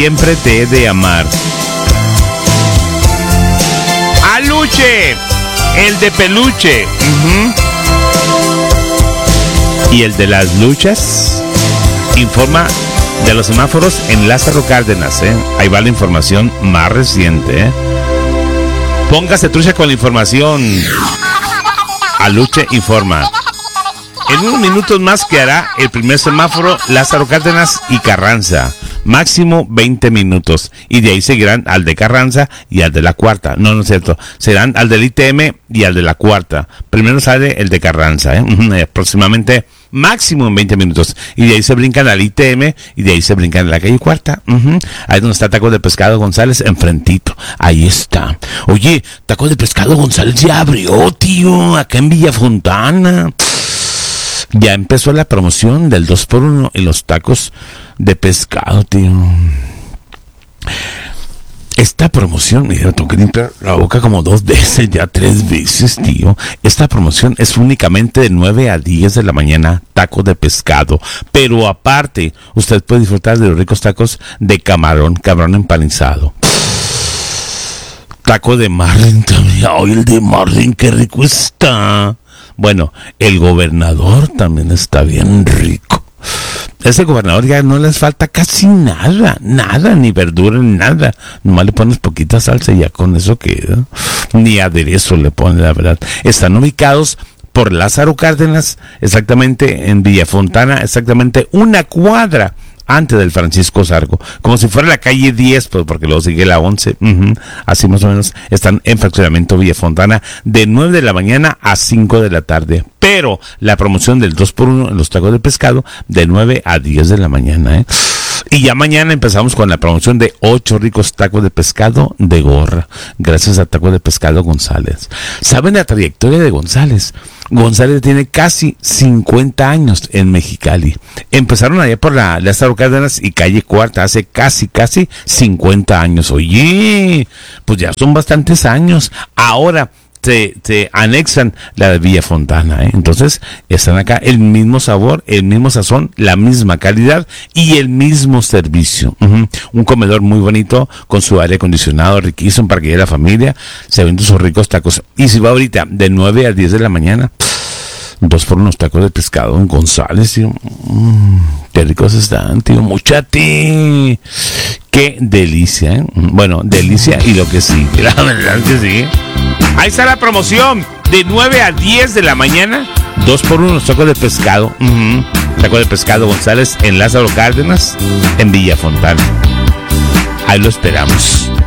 siempre te he de amar. Aluche, el de peluche. Y el de las luchas informa de los semáforos en Lázaro Cárdenas, Ahí va la información más reciente, Póngase trucha con la información. Aluche informa. En unos minutos más quedará el primer semáforo Lázaro Cárdenas y Carranza. Máximo 20 minutos. Y de ahí seguirán al de Carranza y al de la Cuarta. No es cierto. Serán al del ITM y al de la Cuarta. Primero sale el de Carranza, aproximadamente máximo en 20 minutos. Y de ahí se brincan al ITM y de ahí se brincan a la calle Cuarta. Ahí donde está Tacos de Pescado González, enfrentito. Ahí está. Oye, Tacos de Pescado González ya abrió, tío. Acá en Villa Fontana. Ya empezó la promoción del 2x1 en los tacos de pescado, tío. Esta promoción, mira, tengo que limpiar la boca como 2 veces, ya 3 veces, tío. Esta promoción es únicamente de 9 a 10 de la mañana, tacos de pescado. Pero aparte, usted puede disfrutar de los ricos tacos de camarón empanizado. Taco de marlin también. Ay, el de marlin, qué rico está. Bueno, el gobernador también está bien rico. Ese gobernador ya no les falta casi nada, ni verdura, ni nada. Nomás le pones poquita salsa y ya con eso queda. Ni aderezo le ponen, la verdad. Están ubicados por Lázaro Cárdenas, exactamente en Villa Fontana, exactamente 1 cuadra antes del Francisco Zarco, como si fuera la calle 10, pues porque luego sigue la 11, así más o menos. Están en fraccionamiento Villa Fontana de 9 de la mañana a 5 de la tarde, pero la promoción del 2x1 en los tacos de pescado de 9 a 10 de la mañana, Y ya mañana empezamos con la promoción de 8 ricos tacos de pescado de gorra, gracias a Tacos de Pescado González. ¿Saben la trayectoria de González? González tiene casi 50 años en Mexicali. Empezaron allá por la Lázaro Cárdenas y calle Cuarta hace casi 50 años. Oye, pues ya son bastantes años. Ahora se anexan la de Villa Fontana, Entonces están acá el mismo sabor, el mismo sazón, la misma calidad y el mismo servicio. Un comedor muy bonito con su aire acondicionado riquísimo para que llegue la familia. Se venden sus ricos tacos. Y si va ahorita de 9 a 10 de la mañana, 2x1 tacos de pescado en González, tío. Qué ricos están, tío. Muchate. Qué delicia, Bueno, delicia y lo que sí. La verdad que sí. Ahí está la promoción. De 9 a 10 de la mañana, 2x1 tacos de pescado. Tacos de Pescado González en Lázaro Cárdenas, en Villa Fontana. Ahí lo esperamos.